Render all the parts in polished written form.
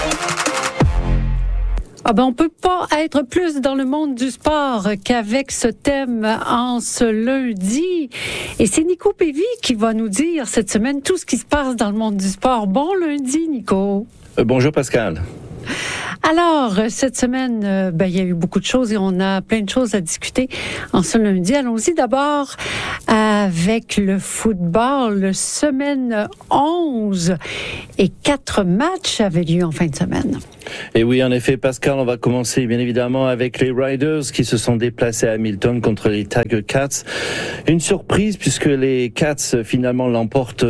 On peut pas être plus dans le monde du sport qu'avec ce thème en ce lundi. Et c'est Nico Pévy qui va nous dire cette semaine tout ce qui se passe dans le monde du sport. Bon lundi, Nico. Bonjour Pascal. Alors, cette semaine, il y a eu beaucoup de choses et on a plein de choses à discuter en ce lundi. Allons-y d'abord avec le football. Semaine 11 et 4 matchs avaient lieu en fin de semaine. Et oui, en effet, Pascal, on va commencer bien évidemment avec les Riders qui se sont déplacés à Hamilton contre les Tiger Cats. Une surprise puisque les Cats finalement l'emportent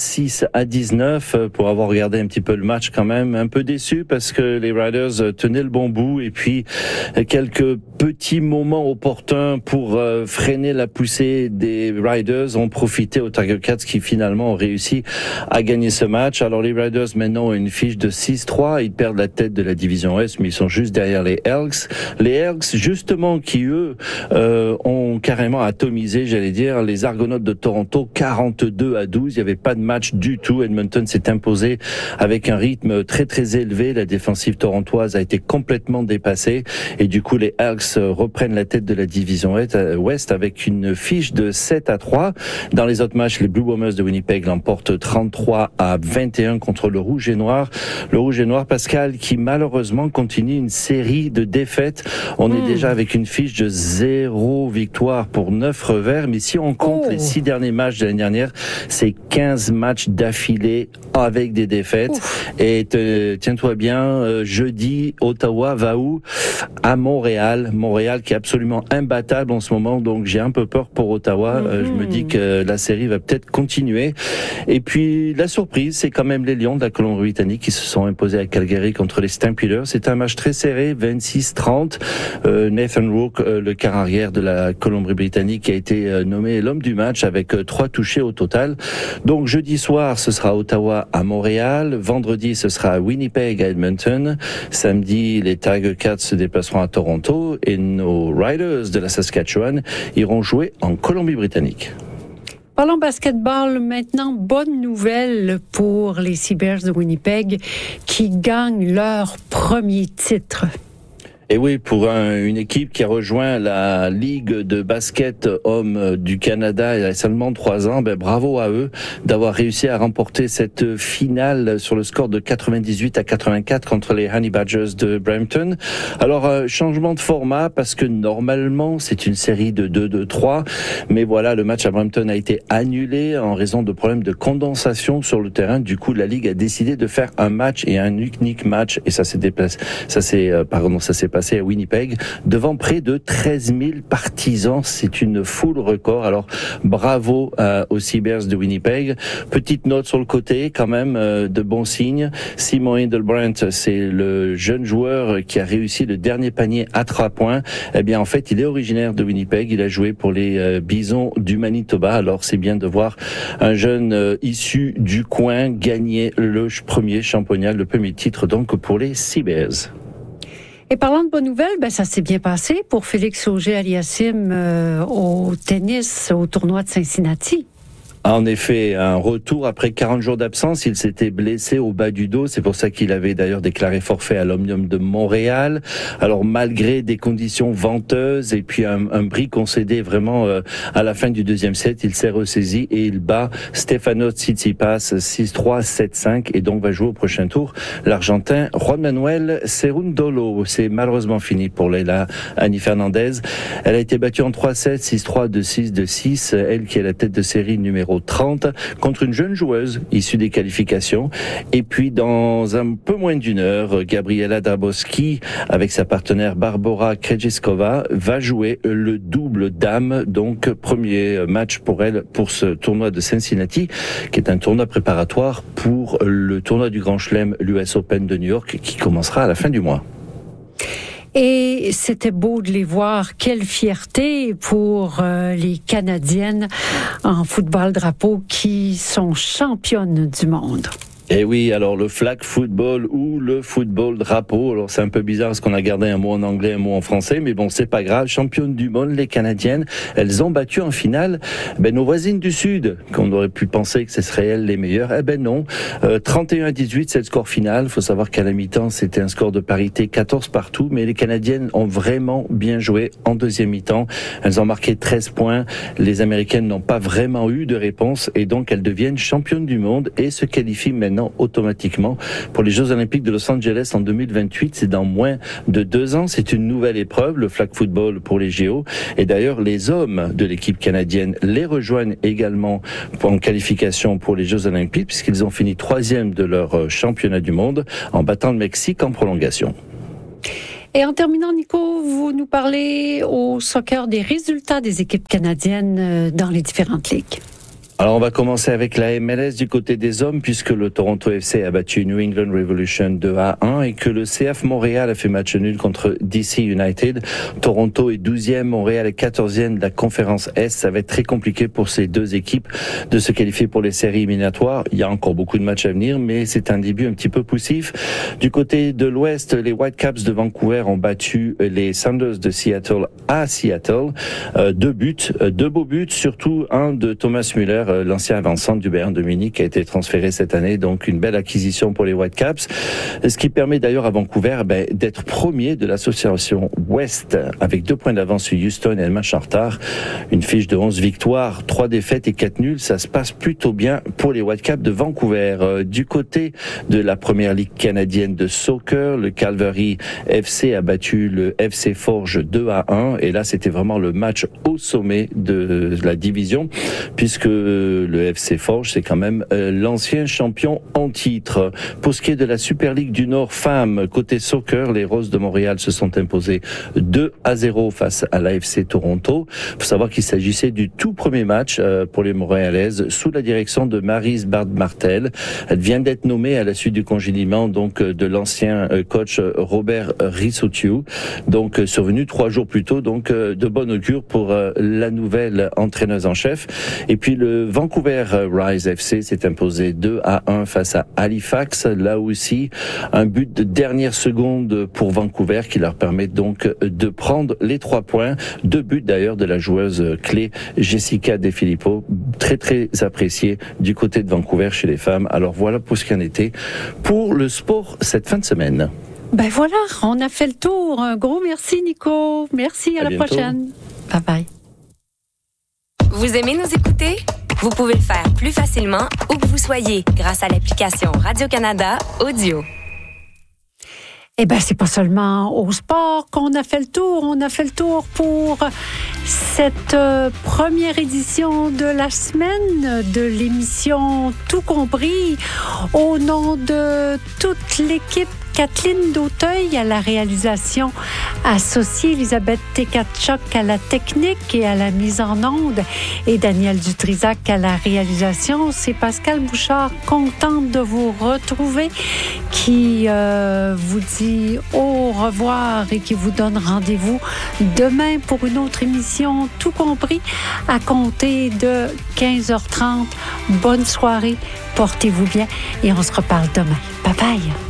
26-19 pour avoir regardé un petit peu le match quand même. Un peu déçu parce que les Riders tenaient le bon bout et puis quelques petits moments opportuns pour freiner la poussée des Riders ont profité aux Tiger Cats qui finalement ont réussi à gagner ce match. Alors les Riders maintenant ont une fiche de 6-3, ils perdent la tête de la division Est, mais ils sont juste derrière les Elks. Les Elks, justement, qui eux ont carrément atomisé, j'allais dire, les Argonautes de Toronto, 42-12. Il n'y avait pas de match du tout. Edmonton s'est imposé avec un rythme très très élevé. La défensive torontoise a été complètement dépassée et du coup les Elks reprennent la tête de la division Ouest avec une fiche de 7-3. Dans les autres matchs, les Blue Bombers de Winnipeg l'emportent 33-21 contre le Rouge et Noir. Le Rouge et Noir, Pascal, qui malheureusement continue une série de défaites. On est déjà avec une fiche de 0 victoire pour 9 revers, mais si on compte les 6 derniers matchs de l'année dernière, c'est 15 matchs d'affilée avec des défaites. Et tiens-toi bien, jeudi, Ottawa va où? À Montréal. Montréal qui est absolument imbattable en ce moment, donc j'ai un peu peur pour Ottawa. Je me dis que la série va peut-être continuer. Et puis la surprise, c'est quand même les Lions de la Colombie-Britannique qui se sont imposés à Calgary contre les Stampeders. C'est un match très serré, 26-30. Nathan Rourke, le quart arrière de la Colombie-Britannique, a été nommé l'homme du match avec 3 touchés au total. Donc jeudi soir, ce sera Ottawa à Montréal. Vendredi, ce sera à Winnipeg à Edmonton. Samedi, les Tiger Cats se déplaceront à Toronto et nos Riders de la Saskatchewan iront jouer en Colombie-Britannique. Parlons basketball maintenant. Bonne nouvelle pour les Seabears de Winnipeg qui gagnent leur premier titre. Et oui, pour une équipe qui a rejoint la Ligue de basket hommes du Canada il y a seulement 3 ans, bravo à eux d'avoir réussi à remporter cette finale sur le score de 98-84 contre les Honey Badgers de Brampton. Alors, changement de format parce que normalement, c'est une série de 2-2-3, mais voilà, le match à Brampton a été annulé en raison de problèmes de condensation sur le terrain. Du coup, la Ligue a décidé de faire un match et un unique match, et ça s'est passé à Winnipeg devant près de 13 000 partisans. C'est une foule record. Alors bravo aux Seabears de Winnipeg. Petite note sur le côté quand même, de bons signes. Simon Hindlebrandt, c'est le jeune joueur qui a réussi le dernier panier à 3 points. Eh bien en fait, il est originaire de Winnipeg. Il a joué pour les Bisons du Manitoba. Alors c'est bien de voir un jeune issu du coin gagner le premier championnat, le premier titre donc pour les Seabears. Et parlant de bonnes nouvelles, ça s'est bien passé pour Félix Auger-Aliassime au tennis, au tournoi de Cincinnati. En effet, un retour après 40 jours d'absence. Il s'était blessé au bas du dos. C'est pour ça qu'il avait d'ailleurs déclaré forfait à l'Omnium de Montréal. Alors, malgré des conditions venteuses et puis un bris concédé vraiment à la fin du deuxième set, il s'est ressaisi et il bat Stefanos Tsitsipas 6-3, 7-5 et donc va jouer au prochain tour l'Argentin Juan Manuel Cerundolo. C'est malheureusement fini pour Leila Annie Fernandez. Elle a été battue en 3-7, 6-3, 2-6, 2-6. Elle qui est la tête de série numéro 30 contre une jeune joueuse issue des qualifications. Et puis dans un peu moins d'une heure, Gabriela Dabrowski avec sa partenaire Barbora Krejcikova va jouer le double dame. Donc premier match pour elle pour ce tournoi de Cincinnati qui est un tournoi préparatoire pour le tournoi du Grand Chelem, l'US Open de New York qui commencera à la fin du mois. Et c'était beau de les voir. Quelle fierté pour les Canadiennes en football drapeau qui sont championnes du monde. Et oui, alors le flag football ou le football drapeau, alors c'est un peu bizarre parce qu'on a gardé un mot en anglais, un mot en français, mais bon, c'est pas grave. Championnes du monde, les Canadiennes, elles ont battu en finale nos voisines du Sud, qu'on aurait pu penser que ce seraient elles les meilleures. Eh ben non, 31-18, c'est le score final. Il faut savoir qu'à la mi-temps, c'était un score de parité 14 partout, mais les Canadiennes ont vraiment bien joué en deuxième mi-temps. Elles ont marqué 13 points. Les Américaines n'ont pas vraiment eu de réponse et donc elles deviennent championnes du monde et se qualifient maintenant automatiquement pour les Jeux Olympiques de Los Angeles en 2028. C'est dans moins de 2 ans. C'est une nouvelle épreuve, le flag football pour les JO. Et d'ailleurs, les hommes de l'équipe canadienne les rejoignent également en qualification pour les Jeux Olympiques puisqu'ils ont fini 3e de leur championnat du monde en battant le Mexique en prolongation. Et en terminant, Nico, vous nous parlez au soccer des résultats des équipes canadiennes dans les différentes ligues. Alors on va commencer avec la MLS du côté des hommes puisque le Toronto FC a battu New England Revolution 2-1 et que le CF Montréal a fait match nul contre DC United. Toronto est 12e, Montréal est 14e de la conférence Est. Ça va être très compliqué pour ces deux équipes de se qualifier pour les séries éliminatoires. Il y a encore beaucoup de matchs à venir, mais c'est un début un petit peu poussif. Du côté de l'Ouest, les Whitecaps de Vancouver ont battu les Sounders de Seattle à Seattle. 2 beaux buts, surtout un de Thomas Müller, l'ancien avant-centre du Bayern de Munich qui a été transféré cette année, donc une belle acquisition pour les Whitecaps. Ce qui permet d'ailleurs à Vancouver d'être premier de l'association Ouest avec 2 points d'avance sur Houston et le match en retard. Une fiche de 11 victoires, 3 défaites et 4 nuls. Ça se passe plutôt bien pour les Whitecaps de Vancouver. Du côté de la première ligue canadienne de soccer, le Calgary FC a battu le FC Forge 2-1 et là c'était vraiment le match au sommet de la division puisque le FC Forge, c'est quand même l'ancien champion en titre. Pour ce qui est de la Super League du Nord femmes, côté soccer, les Roses de Montréal se sont imposées 2-0 face à l'AFC Toronto. Il faut savoir qu'il s'agissait du tout premier match pour les Montréalaises sous la direction de Maryse Bard-Martel. Elle vient d'être nommée à la suite du congédiement donc de l'ancien coach Robert Risottiu. Donc survenu 3 jours plus tôt, donc de bon augure pour la nouvelle entraîneuse en chef. Et puis le Vancouver Rise FC s'est imposé 2-1 face à Halifax. Là aussi, un but de dernière seconde pour Vancouver qui leur permet donc de prendre les 3 points. 2 buts d'ailleurs de la joueuse clé Jessica De Filippo, très très appréciée du côté de Vancouver chez les femmes. Alors voilà pour ce qu'il en était pour le sport cette fin de semaine. Ben voilà, on a fait le tour. Un gros merci Nico. Merci, à la bientôt. prochaine. Bye bye. Vous aimez nous écouter? Vous pouvez le faire plus facilement où que vous soyez grâce à l'application Radio-Canada Audio. Eh ben, c'est pas seulement au sport qu'on a fait le tour. On a fait le tour pour cette première édition de la semaine de l'émission Tout compris. Au nom de toute l'équipe, Kathleen Dauteuil à la réalisation, associée Elisabeth Tekatchok à la technique et à la mise en onde et Daniel Dutrisac à la réalisation. C'est Pascal Bouchard, contente de vous retrouver, qui vous dit au revoir et qui vous donne rendez-vous demain pour une autre émission Tout compris à compter de 15h30. Bonne soirée, portez-vous bien et on se reparle demain. Bye bye.